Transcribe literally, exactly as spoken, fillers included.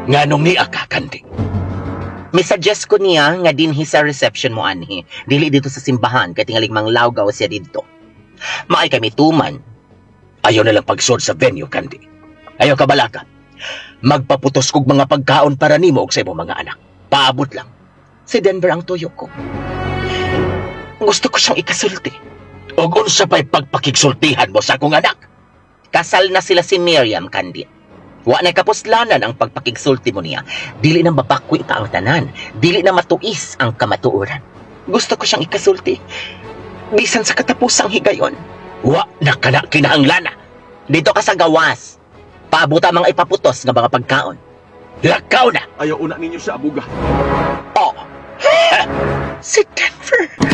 Nganong ni ka, Kandi? Misuggest ko niya nga dinhi sa reception mo anhi. Dili dito sa simbahan kay tingaling manglawgaw siya dito. Maay kami tuman. Ayaw na lang pagsod sa venue, Kandi. Ayaw ka balaka. Magpaputos kog mga pagkaon para nimo og sa imong mga anak. Paabot lang. Si Denver ang tuyo ko. Gusto ko siyang ikasulti. Og unsa pa'y pagpakigsultihan mo sa akong anak? Kasal na sila si Miriam, Kandi. Wa na kapuslanan ang pagpakigsulti mo niya. Dili na mapakwi ka ang tanan. Dili na matuis ang kamatuoran. Gusto ko siyang ikasulti. Bisan sa katapusang higayon. Wa na kana kinahanglan. Dito ka sa gawas. Paabuta mga ipaputos nga mga pagkaon. Lakaw na! Ayaw una ninyo sa abuga. Oh! Si Denver!